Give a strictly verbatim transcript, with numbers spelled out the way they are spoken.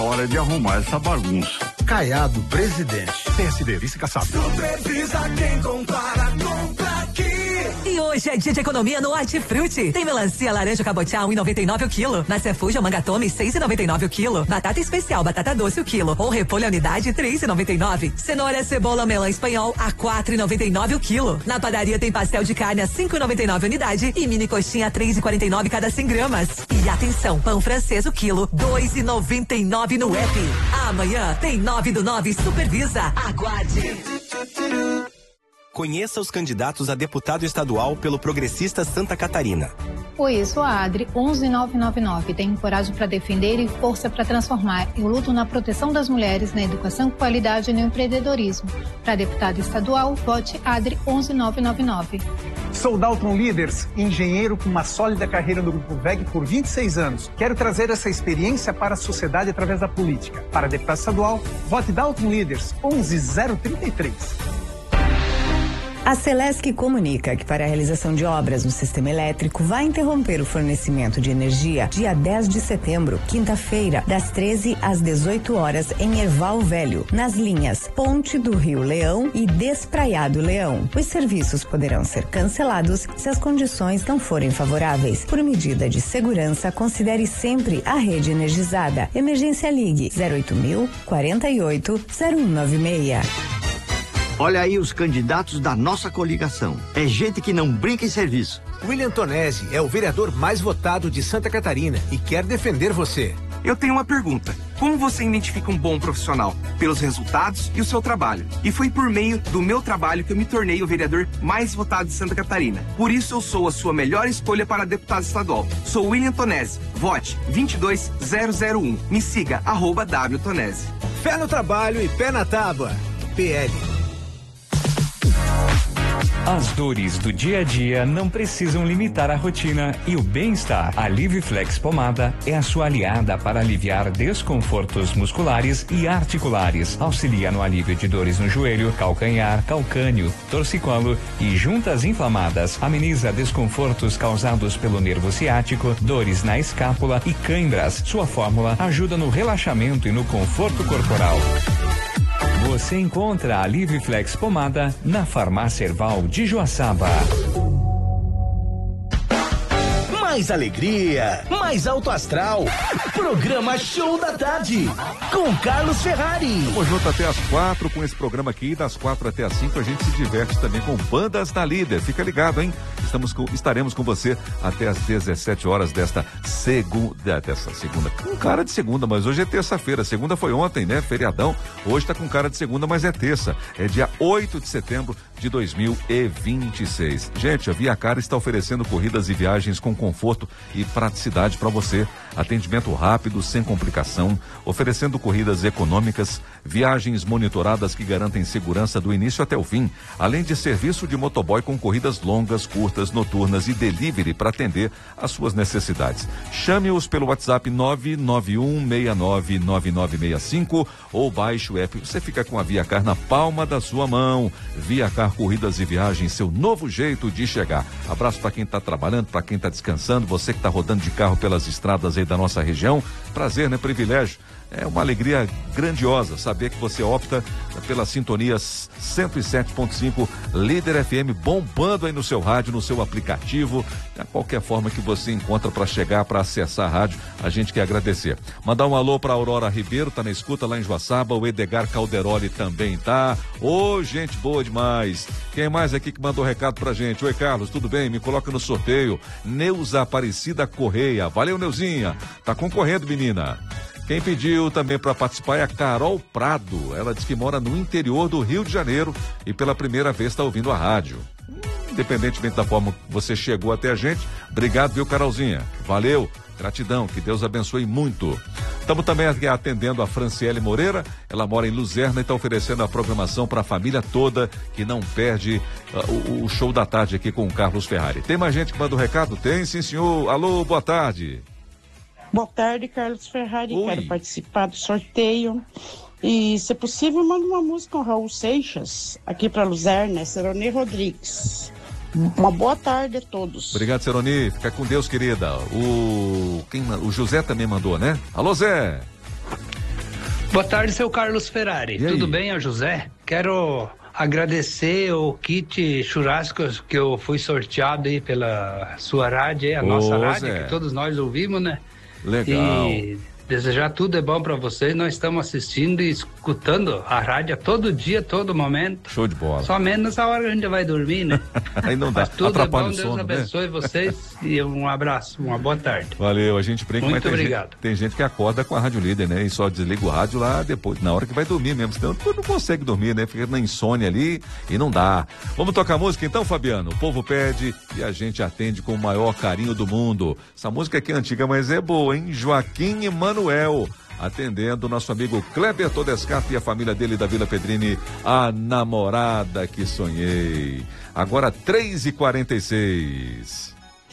hora de arrumar essa bagunça. Caiado, presidente. P S D, vice-caçado. Supervisa quem compara, compra aqui. E hoje é dia de economia no Hortifruti. Tem melancia laranja cabotiá um e noventa e nove o quilo. Maçã fuja mangatome seis e noventa e nove o quilo. Batata especial batata doce o quilo. Ou repolho a unidade três e noventa e nove. Cenoura, cebola, melão espanhol a quatro e noventa e nove o quilo. Na padaria tem pastel de carne a cinco e noventa e nove a unidade e mini coxinha a três e quarenta e nove cada cem gramas. E atenção, pão francês o quilo dois e noventa e nove no app. Amanhã tem nove do nove Supervisa. Aguarde. Conheça os candidatos a deputado estadual pelo Progressista Santa Catarina. Oi, eu sou a Adri, onze nove nove nove. Tenho coragem para defender e força para transformar. Eu luto na proteção das mulheres, na educação com qualidade e no empreendedorismo. Para deputado estadual, vote Adri, onze nove nove nove. Sou Dalton Leaders, engenheiro com uma sólida carreira no Grupo V E G por vinte e seis anos. Quero trazer essa experiência para a sociedade através da política. Para deputado estadual, vote Dalton Leaders, onze zero trinta e três. A Celesc comunica que para a realização de obras no sistema elétrico vai interromper o fornecimento de energia dia dez de setembro, quinta-feira, das treze às dezoito horas em Erval Velho, nas linhas Ponte do Rio Leão e Despraiado Leão. Os serviços poderão ser cancelados se as condições não forem favoráveis. Por medida de segurança, considere sempre a rede energizada. Emergência Ligue zero oito mil, quarenta e oito, zero um nove seis. Olha aí os candidatos da nossa coligação. É gente que não brinca em serviço. William Tonesi é o vereador mais votado de Santa Catarina e quer defender você. Eu tenho uma pergunta. Como você identifica um bom profissional? Pelos resultados e o seu trabalho. E foi por meio do meu trabalho que eu me tornei o vereador mais votado de Santa Catarina. Por isso eu sou a sua melhor escolha para deputado estadual. Sou William Tonesi. Vote vinte e dois zero zero um. Me siga, arroba W Tonesi. Fé no trabalho e pé na tábua. P L. As dores do dia a dia não precisam limitar a rotina e o bem-estar. A Liviflex Pomada é a sua aliada para aliviar desconfortos musculares e articulares. Auxilia no alívio de dores no joelho, calcanhar, calcânio, torcicolo e juntas inflamadas. Ameniza desconfortos causados pelo nervo ciático, dores na escápula e câimbras. Sua fórmula ajuda no relaxamento e no conforto corporal. Você encontra a Liviflex Pomada na Farmácia Erval de Joaçaba. Mais alegria, mais alto astral. Programa Show da Tarde, com Carlos Ferrari. Vamos junto até as quatro com esse programa aqui. Das quatro até as cinco a gente se diverte também com Bandas na Líder. Fica ligado, hein? Estamos com, estaremos com você até as dezessete horas desta segunda, dessa segunda, com cara de segunda, mas hoje é terça-feira. Segunda foi ontem, né? Feriadão. Hoje tá com cara de segunda, mas é terça. É dia oito de setembro de dois mil e vinte e seis. Gente, a Viacar está oferecendo corridas e viagens com conforto e praticidade para você. Atendimento rápido, sem complicação, oferecendo corridas econômicas, viagens monitoradas que garantem segurança do início até o fim, além de serviço de motoboy com corridas longas, curtas, noturnas e delivery para atender às suas necessidades. Chame-os pelo WhatsApp nove nove um seis nove nove nove seis cinco ou baixe o app. Você fica com a Viacar na palma da sua mão. Viacar Corridas e Viagens, seu novo jeito de chegar. Abraço para quem está trabalhando, para quem está descansando, você que está rodando de carro pelas estradas aí da nossa região. Prazer, né? Privilégio. É uma alegria grandiosa saber que você opta pela sintonia cento e sete ponto cinco Líder F M, bombando aí no seu rádio, no seu aplicativo, de qualquer forma que você encontra para chegar, para acessar a rádio, a gente quer agradecer. Mandar um alô para Aurora Ribeiro, tá na escuta lá em Joaçaba, o Edgar Calderoli também tá. Ô, gente boa demais. Quem mais aqui que mandou recado pra gente? Oi, Carlos, tudo bem? Me coloca no sorteio. Neuza Aparecida Correia. Valeu, Neuzinha. Tá concorrendo, menina. Quem pediu também para participar é a Carol Prado. Ela diz que mora no interior do Rio de Janeiro e pela primeira vez está ouvindo a rádio. Independentemente da forma que você chegou até a gente, obrigado, viu, Carolzinha? Valeu, gratidão, que Deus abençoe muito. Estamos também aqui atendendo a Franciele Moreira, ela mora em Luzerna e está oferecendo a programação para a família toda, que não perde uh, o, o show da tarde aqui com o Carlos Ferrari. Tem mais gente que manda o recado? Tem, sim, senhor. Alô, boa tarde. Boa tarde, Carlos Ferrari. Oi. Quero participar do sorteio. E, se possível, manda uma música com Raul Seixas, aqui para Luzerna, Seroni Rodrigues. Uma boa tarde a todos. Obrigado, Seroni. Fica com Deus, querida. O, quem, o José também mandou, né? Alô, Zé. Boa tarde, seu Carlos Ferrari. Tudo bem, é José? Quero agradecer o kit churrasco que eu fui sorteado aí pela sua rádio, a Ô, nossa rádio, Zé. que todos nós ouvimos, né? Legal. E desejar tudo é bom para vocês. Nós estamos assistindo e escutando a rádio todo dia, todo momento. Show de bola. Só menos a hora que a gente vai dormir, né? Aí não dá, Mas tudo atrapalha é bom, o Deus sono, né? abençoe vocês e um abraço, uma boa tarde. Valeu, a gente brinca, Muito mas tem obrigado. gente, tem gente que acorda com a Rádio Líder, né? E só desliga o rádio lá depois, na hora que vai dormir mesmo, senão não consegue dormir, né? Fica na insônia ali e não dá. Vamos tocar música então, Fabiano? O povo pede e a gente atende com o maior carinho do mundo. Essa música aqui é antiga, mas é boa, hein? Joaquim Emanuel, atendendo o nosso amigo Kleber Todescato e a família dele da Vila Pedrini, a namorada que sonhei. Agora três e quarenta e seis.